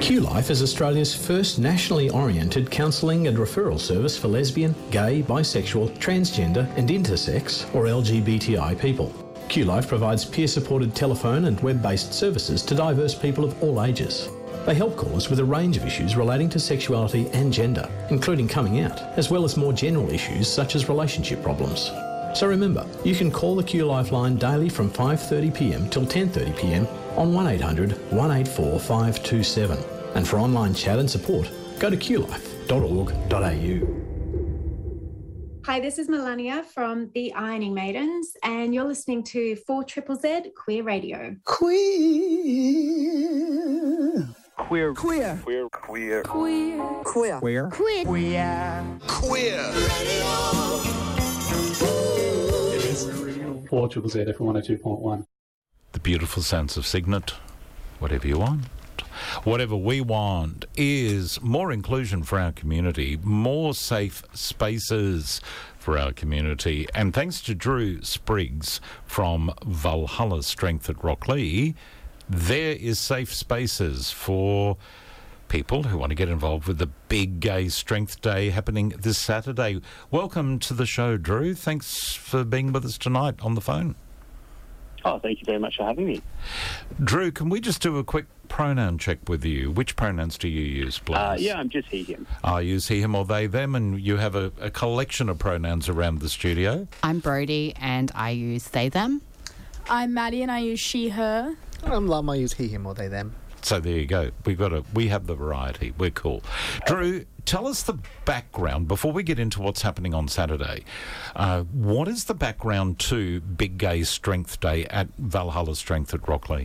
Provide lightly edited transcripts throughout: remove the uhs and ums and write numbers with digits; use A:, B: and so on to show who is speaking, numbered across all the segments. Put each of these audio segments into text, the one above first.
A: QLife is Australia's first nationally oriented counselling and referral service for lesbian, gay, bisexual, transgender and intersex or LGBTI people. QLife provides peer-supported telephone and web-based services to diverse people of all ages. They help callers with a range of issues relating to sexuality and gender, including coming out, as well as more general issues such as relationship problems. So remember, you can call the QLife line daily from 5:30pm till 10:30pm on 1800 184 527. And for online chat and support, go to qlife.org.au.
B: Hi, this is Melania from the Ironing Maidens, and you're listening to 4ZZZ Queer Radio.
C: Queer.
D: Queer.
C: Queer.
D: Queer. Queer.
C: Queer. Queer.
D: Queer.
C: Queer.
D: Queer.
E: It is 4ZZZ FM 102.1.
F: The beautiful sounds of Signet. Whatever you want. Whatever we want is more inclusion for our community, more safe spaces for our community. And thanks to Drew Spriggs from Valhalla Strength at Rocklea, there is safe spaces for people who want to get involved with the big Gay Strength Day happening this Saturday. Welcome to the show, Drew. Thanks for being with us tonight on the phone.
G: Oh, thank you very much for having me.
F: Drew, can we just do a quick pronoun check with you? Which pronouns do you use, please?
G: Yeah, I'm just he, him.
F: I use he, him or they, them, and you have a collection of pronouns around the studio.
H: I'm Brodie and I use they, them.
I: I'm Maddie and I use she, her.
J: I'm Lum, I use he, him or they, them.
F: So there you go. We have the variety. We're cool. Drew, tell us the background, before we get into what's happening on Saturday. What is the background to Big Gay Strength Day at Valhalla Strength at Rocklea?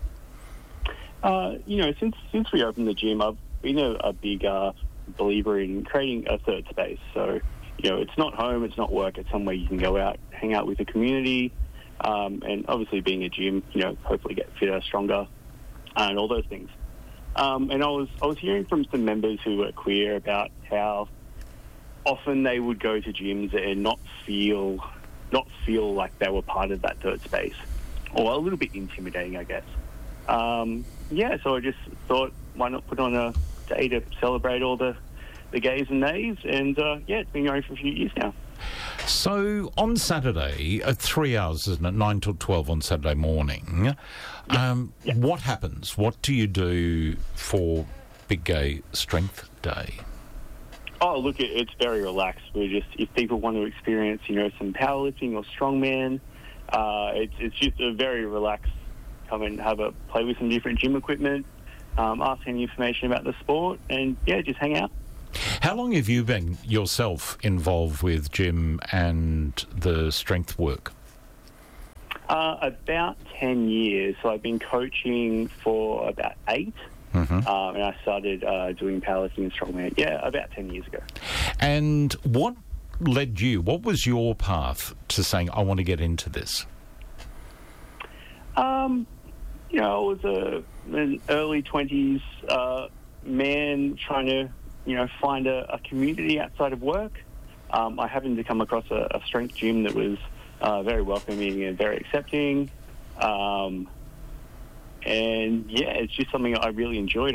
G: Since we opened the gym, I've been a big believer in creating a third space. So, it's not home, it's not work, it's somewhere you can go out, hang out with the community, and obviously being a gym, hopefully get fitter, stronger, and all those things. And I was hearing from some members who were queer about how often they would go to gyms and not feel like they were part of that third space, or a little bit intimidating, I guess. So I just thought, why not put on a day to celebrate all the gays and nays? And it's been going for a few years now.
F: So on Saturday, 3 hours, isn't it? 9 till 12 on Saturday morning. What happens? What do you do for Big Gay Strength Day?
G: Oh, look, it's very relaxed. If people want to experience, some powerlifting or strongman, it's just a very relaxed. Come and play with some different gym equipment, ask any information about the sport, and just hang out.
F: How long have you been yourself involved with gym and the strength work?
G: About 10 years. So I've been coaching for about 8, and I started doing powerlifting and strongman, about 10 years ago. And
F: what what was your path to saying, I want to get into this?
G: I was an early 20s man trying to, find a community outside of work. I happened to come across a strength gym that was very welcoming and very accepting. It's just something I really enjoyed.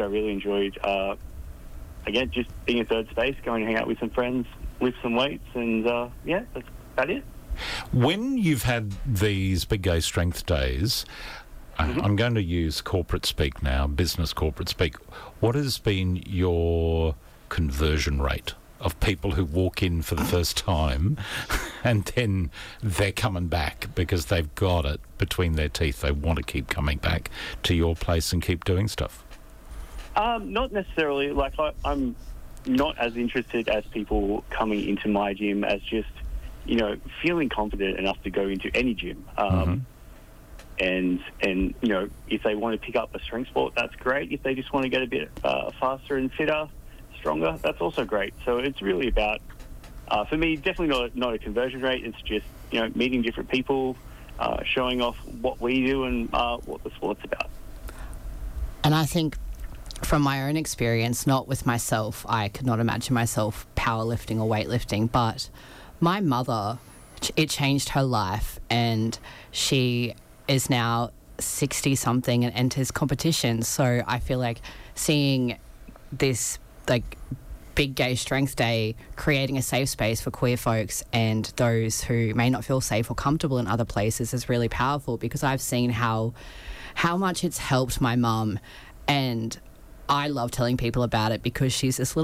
G: Again, just being in third space, going to hang out with some friends, lift some weights, and that's about it.
F: When you've had these Big Gay Strength Days, I'm going to use corporate speak now, business corporate speak. What has been your conversion rate of people who walk in for the first time and then they're coming back because they've got it between their teeth? They want to keep coming back to your place and keep doing stuff.
G: Not necessarily. I'm not as interested as people coming into my gym as just, feeling confident enough to go into any gym. And if they want to pick up a strength sport, that's great. If they just want to get a bit faster and fitter, stronger, that's also great. So it's really about, for me, definitely not a conversion rate. It's just, meeting different people, showing off what we do and what the sport's about.
H: And I think from my own experience, not with myself, I could not imagine myself powerlifting or weightlifting, but my mother, it changed her life, and she is now 60-something and enters competitions. So I feel like seeing this, like, Big Gay Strength Day creating a safe space for queer folks and those who may not feel safe or comfortable in other places is really powerful, because I've seen how much it's helped my mum, and I love telling people about it because she's a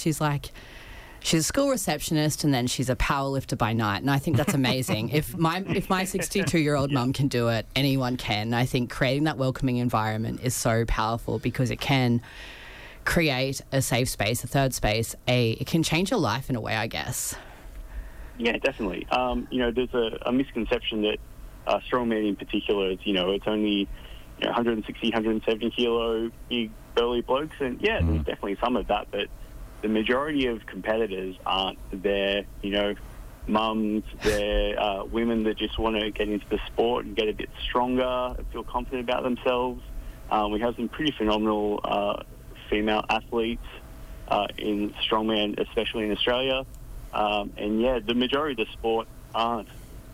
H: school receptionist and then she's a power lifter by night, and I think that's amazing. If my 62-year-old mum can do it, anyone can. I think creating that welcoming environment is so powerful because it can create a safe space, a third space. It can change your life in a way, I guess.
G: Yeah, definitely. There's a misconception that strongman in particular is, it's only 160, 170 kilo big burly blokes, and there's definitely some of that, but the majority of competitors aren't. They're, mums, they're women that just want to get into the sport and get a bit stronger and feel confident about themselves. We have some pretty phenomenal female athletes in strongman, especially in Australia. The majority of the sport aren't,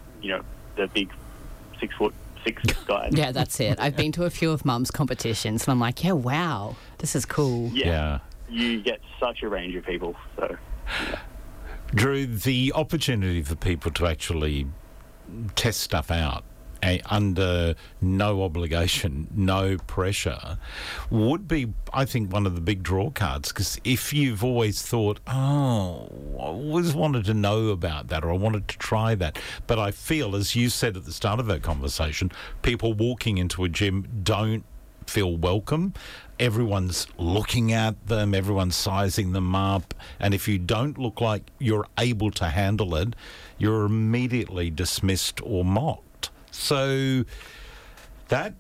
G: the big 6'6" guys.
H: Yeah, that's it. I've been to a few of Mum's competitions and I'm like, yeah, wow, this is cool.
G: Yeah. You get such a range of people. So, yeah.
F: Drew, the opportunity for people to actually test stuff out under no obligation, no pressure, would be, I think, one of the big draw cards. Because if you've always thought, I always wanted to know about that, or I wanted to try that, but I feel, as you said at the start of our conversation, people walking into a gym don't feel welcome. Everyone's looking at them, everyone's sizing them up, and if you don't look like you're able to handle it, you're immediately dismissed or mocked. So that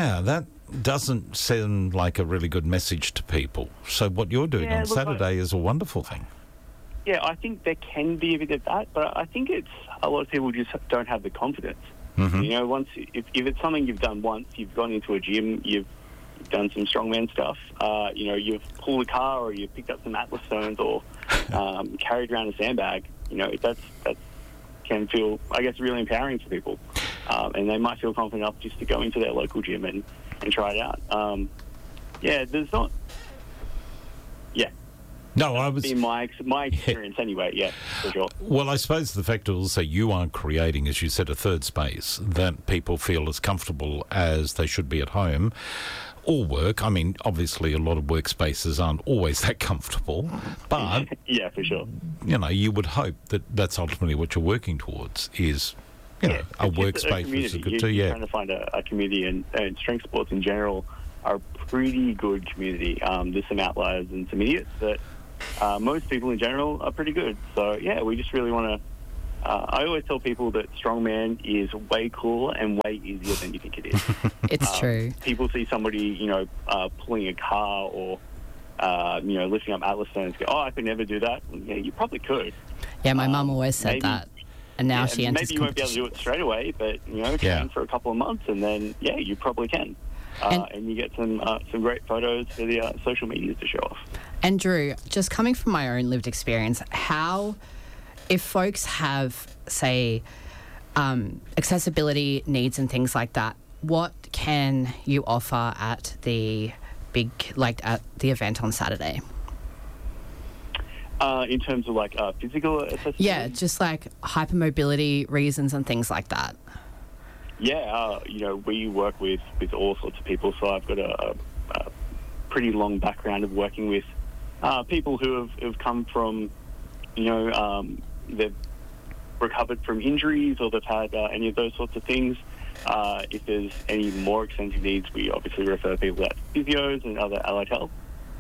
F: doesn't sound like a really good message to people. So what you're doing on Saturday is a wonderful thing.
G: Yeah, I think there can be a bit of that, but I think it's a lot of people just don't have the confidence.
F: Mm-hmm.
G: If it's something you've done once, you've gone into a gym, you've done some strongman stuff, you've pulled a car or you've picked up some Atlas stones or carried around a sandbag, that can feel, I guess, really empowering for people. And they might feel confident enough just to go into their local gym and try it out. There's not... Yeah.
F: No, I was...
G: In my experience anyway, yeah, for sure.
F: Well, I suppose the fact also you are creating, as you said, a third space that people feel as comfortable as they should be at home or work. I mean, obviously a lot of workspaces aren't always that comfortable, but...
G: Yeah, for sure.
F: You would hope that that's ultimately what you're working towards is... a workspace which is good too.
G: You're trying to find a community, and strength sports in general are a pretty good community. There's some outliers and some idiots, but most people in general are pretty good. So we just really want to. I always tell people that strongman is way cooler and way easier than you think it is.
H: It's true.
G: People see somebody, pulling a car or lifting up Atlas stones. Go, I could never do that. Yeah, you probably could.
H: Yeah, my mum always said that. And now she enters
G: maybe you won't be able to do it straight away, but train for a couple of months, and then you probably can, and you get some great photos for the social medias to show off.
H: And Drew, just coming from my own lived experience, if folks have, say, accessibility needs and things like that, what can you offer at the at the event on Saturday?
G: In terms of physical accessibility?
H: Yeah, just like hypermobility reasons and things like that.
G: Yeah, we work with all sorts of people, so I've got a pretty long background of working with people who have come from, they've recovered from injuries or they've had any of those sorts of things. If there's any more extensive needs, we obviously refer people out to physios and other allied health.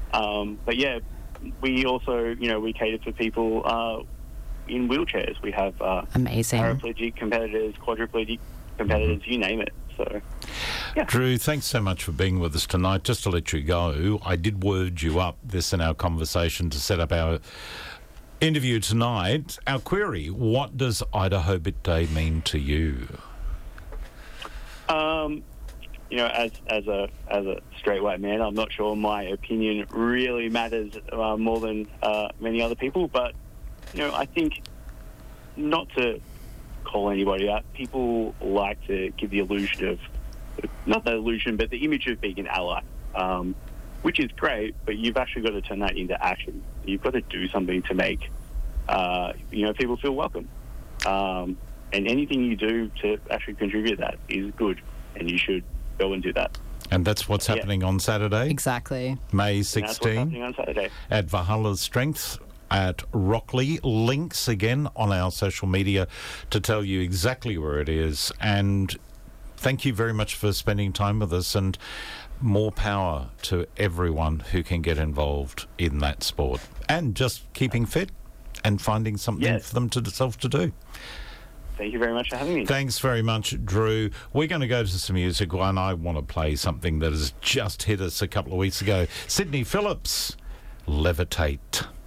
G: We also, we cater for people in wheelchairs. We have
H: amazing
G: paraplegic competitors, quadriplegic competitors, you name it. So, yeah.
F: Drew, thanks so much for being with us tonight. Just to let you go, I did word you up this in our conversation to set up our interview tonight. Our query: what does Idaho Bit Day mean to you?
G: As a straight white man, I'm not sure my opinion really matters more than many other people. But I think, not to call anybody out, people like to give the illusion of not the illusion, but the image of being an ally, which is great, but you've actually got to turn that into action. You've got to do something to make, people feel welcome. And anything you do to actually contribute to that is good, and you should go and do that.
F: And that's what's happening on Saturday?
H: Exactly.
F: May 16.
G: That's what's happening on Saturday.
F: At Valhalla's Strength at Rockley. Links again on our social media to tell you exactly where it is. And thank you very much for spending time with us, and more power to everyone who can get involved in that sport. And just keeping fit and finding something for themselves to do.
G: Thank you very much for having me.
F: Thanks very much, Drew. We're going to go to some music, and I want to play something that has just hit us a couple of weeks ago. Sydney Phillips, Levitate.